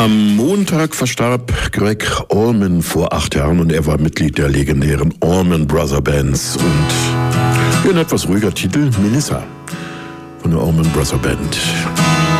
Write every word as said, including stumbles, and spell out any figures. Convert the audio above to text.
Am Montag verstarb Gregg Allman vor acht Jahren und er war Mitglied der legendären Allman Brother Bands. Und hier ein etwas ruhiger Titel, Melissa von der Allman Brother Band.